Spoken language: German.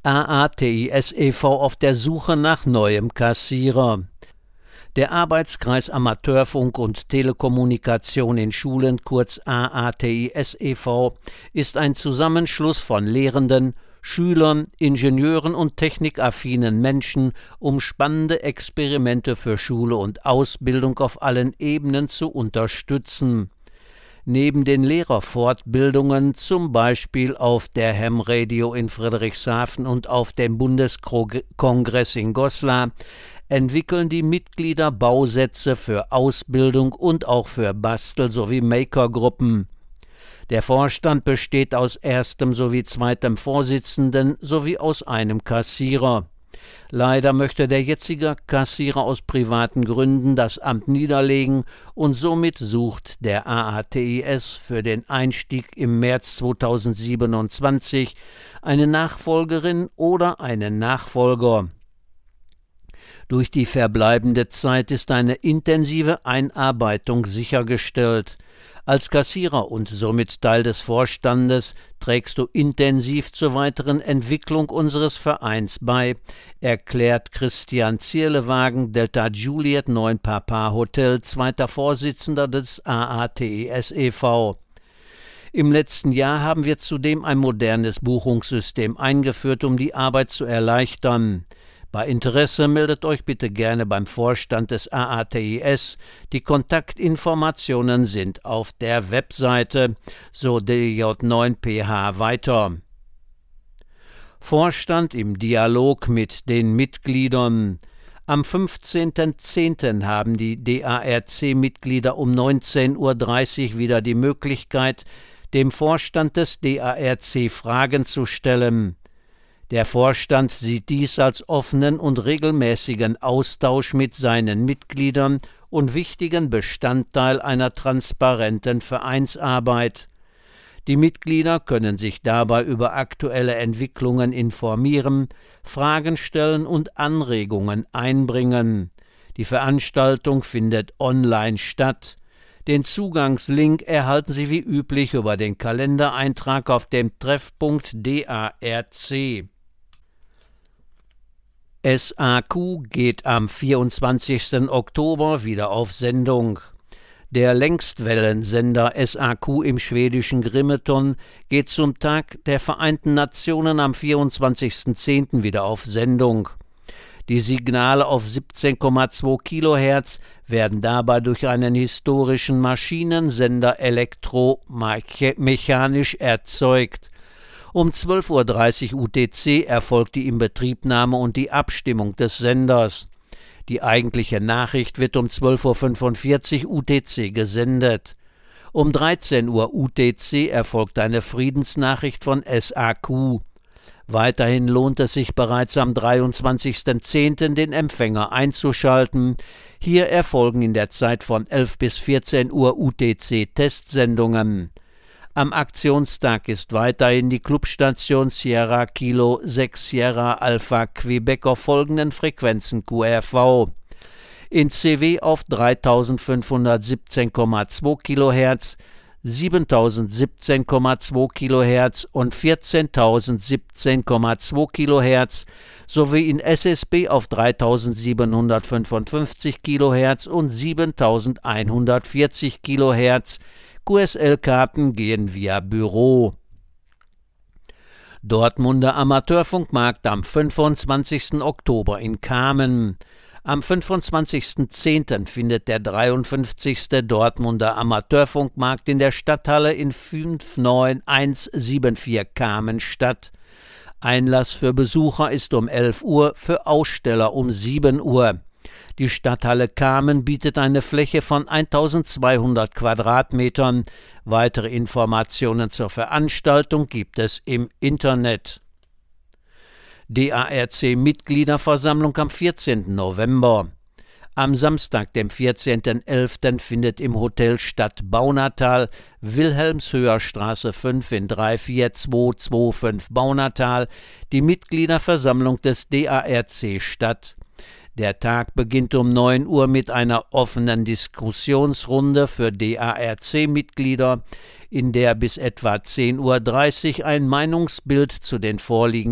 AATIS e.V. auf der Suche nach neuem Kassierer. Der Arbeitskreis Amateurfunk und Telekommunikation in Schulen, kurz AATIS e.V., ist ein Zusammenschluss von Lehrenden, Schülern, Ingenieuren und technikaffinen Menschen, um spannende Experimente für Schule und Ausbildung auf allen Ebenen zu unterstützen. Neben den Lehrerfortbildungen, zum Beispiel auf der Ham Radio in Friedrichshafen und auf dem Bundeskongress in Goslar, entwickeln die Mitglieder Bausätze für Ausbildung und auch für Bastel- sowie Makergruppen. Der Vorstand besteht aus erstem sowie zweitem Vorsitzenden sowie aus einem Kassierer. Leider möchte der jetzige Kassierer aus privaten Gründen das Amt niederlegen und somit sucht der AATIS für den Einstieg im März 2027 eine Nachfolgerin oder einen Nachfolger. Durch die verbleibende Zeit ist eine intensive Einarbeitung sichergestellt. Als Kassierer und somit Teil des Vorstandes trägst du intensiv zur weiteren Entwicklung unseres Vereins bei, erklärt Christian Zierlewagen, Delta Juliet 9 Papa Hotel, zweiter Vorsitzender des AATIS e.V. Im letzten Jahr haben wir zudem ein modernes Buchungssystem eingeführt, um die Arbeit zu erleichtern. Bei Interesse meldet euch bitte gerne beim Vorstand des AATIS. Die Kontaktinformationen sind auf der Webseite, so DJ9PH weiter. Vorstand im Dialog mit den Mitgliedern. Am 15.10. haben die DARC-Mitglieder um 19:30 Uhr wieder die Möglichkeit, dem Vorstand des DARC Fragen zu stellen. Der Vorstand sieht dies als offenen und regelmäßigen Austausch mit seinen Mitgliedern und wichtigen Bestandteil einer transparenten Vereinsarbeit. Die Mitglieder können sich dabei über aktuelle Entwicklungen informieren, Fragen stellen und Anregungen einbringen. Die Veranstaltung findet online statt. Den Zugangslink erhalten Sie wie üblich über den Kalendereintrag auf dem Treffpunkt DARC. SAQ geht am 24. Oktober wieder auf Sendung. Der Längstwellensender SAQ im schwedischen Grimeton geht zum Tag der Vereinten Nationen am 24.10. wieder auf Sendung. Die Signale auf 17,2 kHz werden dabei durch einen historischen Maschinensender elektromechanisch erzeugt. Um 12:30 Uhr UTC erfolgt die Inbetriebnahme und die Abstimmung des Senders. Die eigentliche Nachricht wird um 12:45 Uhr UTC gesendet. Um 13 Uhr UTC erfolgt eine Friedensnachricht von SAQ. Weiterhin lohnt es sich bereits am 23.10. den Empfänger einzuschalten. Hier erfolgen in der Zeit von 11 bis 14 Uhr UTC Testsendungen. Am Aktionstag ist weiterhin die Clubstation Sierra Kilo 6 Sierra Alpha Quebec auf folgenden Frequenzen QRV. In CW auf 3517,2 kHz, 7017,2 kHz und 14017,2 kHz sowie in SSB auf 3755 kHz und 7140 kHz. QSL-Karten gehen via Büro. Dortmunder Amateurfunkmarkt am 25. Oktober in Kamen. Am 25.10. findet der 53. Dortmunder Amateurfunkmarkt in der Stadthalle in 59174 Kamen statt. Einlass für Besucher ist um 11 Uhr, für Aussteller um 7 Uhr. Die Stadthalle Kamen bietet eine Fläche von 1200 Quadratmetern. Weitere Informationen zur Veranstaltung gibt es im Internet. DARC-Mitgliederversammlung am 14. November. Am Samstag, dem 14.11., findet im Hotel Stadt Baunatal, Wilhelmshöher Straße 5 in 34225 Baunatal, die Mitgliederversammlung des DARC statt. Der Tag beginnt um 9 Uhr mit einer offenen Diskussionsrunde für DARC-Mitglieder, in der bis etwa 10:30 Uhr ein Meinungsbild zu den vorliegenden